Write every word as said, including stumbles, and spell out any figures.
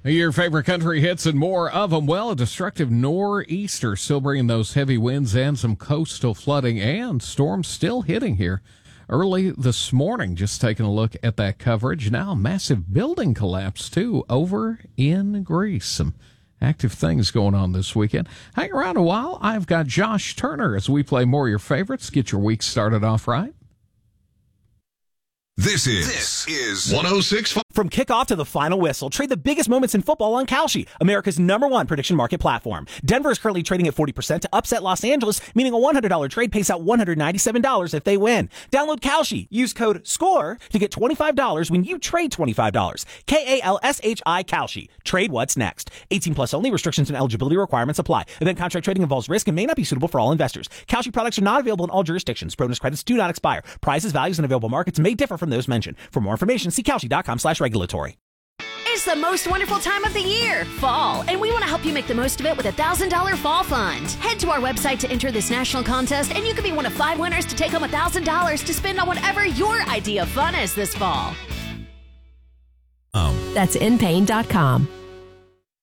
Your favorite country hits and more of them. Well, a destructive nor'easter still bringing those heavy winds and some coastal flooding, and storms still hitting here early this morning. Just taking a look at that coverage. Now, massive building collapse, too, over in Greece. Some active things going on this weekend. Hang around a while. I've got Josh Turner as we play more of your favorites. Get your week started off right. This is, this is one oh six point five. From kickoff to the final whistle, trade the biggest moments in football on Kalshi, America's number one prediction market platform. Denver is currently trading at forty percent to upset Los Angeles, meaning a one hundred dollars trade pays out one hundred ninety-seven dollars if they win. Download Kalshi. Use code SCORE to get twenty-five dollars when you trade twenty-five dollars. K A L S H I Kalshi. Trade what's next. eighteen plus only. Restrictions and eligibility requirements apply. Event contract trading involves risk and may not be suitable for all investors. Kalshi products are not available in all jurisdictions. Bonus credits do not expire. Prices, values, and available markets may differ from those mentioned. For more information, see Kalshi.com slash regulatory. It's the most wonderful time of the year, fall, and we want to help you make the most of it with a one thousand dollars Fall Fund. Head to our website to enter this national contest, and you could be one of five winners to take home one thousand dollars to spend on whatever your idea of fun is this fall. Oh. That's in pain dot com.